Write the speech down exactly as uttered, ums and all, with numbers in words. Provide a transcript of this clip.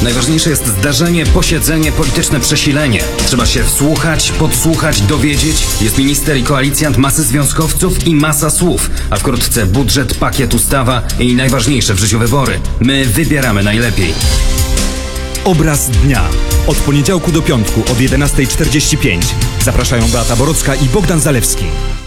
Najważniejsze jest zdarzenie, posiedzenie, polityczne przesilenie. Trzeba się wsłuchać, podsłuchać, dowiedzieć. Jest minister i koalicjant, masy związkowców i masa słów. A wkrótce budżet, pakiet, ustawa i najważniejsze w życiu wybory. My wybieramy najlepiej. Obraz dnia. Od poniedziałku do piątku od jedenastej czterdzieści pięć. Zapraszają Beata Borocka i Bogdan Zalewski.